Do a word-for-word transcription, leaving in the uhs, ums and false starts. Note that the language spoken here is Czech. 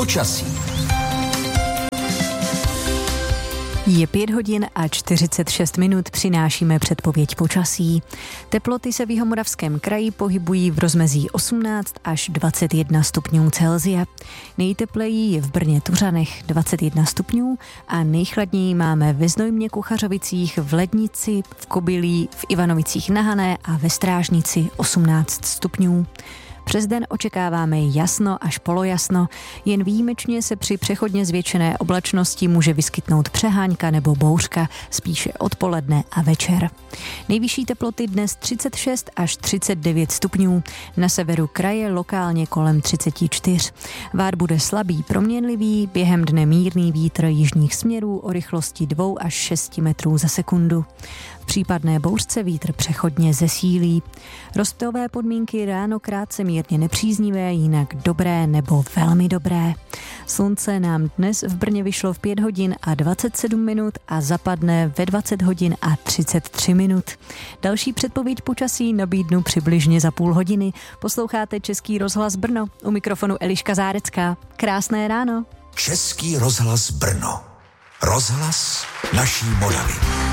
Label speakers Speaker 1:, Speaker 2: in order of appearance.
Speaker 1: počasí.
Speaker 2: Je pět hodin a čtyřicet šest minut, přinášíme předpověď počasí. Teploty se v Jihomoravském kraji pohybují v rozmezí osmnáct až dvacet jedna stupňů Celsia. Nejtepleji je v Brně Tuřanech dvacet jedna stupňů a nejchladněji máme ve Znojmě Kuchařovicích, v Lednici, v Kobylí, v Ivanovicích na Hané a ve Strážnici osmnáct stupňů. Přes den očekáváme jasno až polojasno, jen výjimečně se při přechodně zvětšené oblačnosti může vyskytnout přehánka nebo bouřka, spíše odpoledne a večer. Nejvyšší teploty dnes třicet šest až třicet devět stupňů, na severu kraje lokálně kolem třicet čtyři. Vár bude slabý, proměnlivý, během dne mírný vítr jižních směrů o rychlosti dva až šest metrů za sekundu. V případné bouřce vítr přechodně zesílí. Rozptylové podmínky ráno krátce mírně nepříznivé, jinak dobré nebo velmi dobré. Slunce nám dnes v Brně vyšlo v pět hodin a dvacet sedm minut a zapadne ve dvacet hodin a třicet tři minut. Další předpověď počasí nabídnu přibližně za půl hodiny. Posloucháte Český rozhlas Brno, u mikrofonu Eliška Zárecká. Krásné ráno.
Speaker 1: Český rozhlas Brno. Rozhlas naší Moravy.